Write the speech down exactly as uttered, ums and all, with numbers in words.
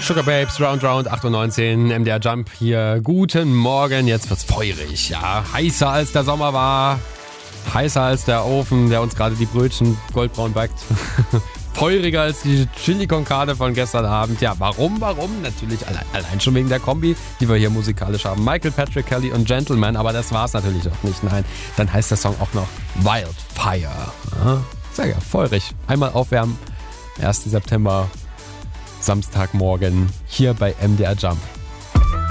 Sugar Babes, Round Round, acht Uhr neunzehn, M D R Jump hier. Guten Morgen, jetzt wird's feurig, ja. Heißer als der Sommer war. Heißer als der Ofen, der uns gerade die Brötchen goldbraun backt. Feuriger als die Chili con Carne von gestern Abend. Ja, warum, warum? Natürlich allein, allein schon wegen der Kombi, die wir hier musikalisch haben. Michael Patrick Kelly und Gentleman, aber das war's natürlich auch nicht. Nein, dann heißt der Song auch noch Wildfire. Ja, sehr ja, feurig. Einmal aufwärmen. ersten September, Samstagmorgen, hier bei M D R Jump.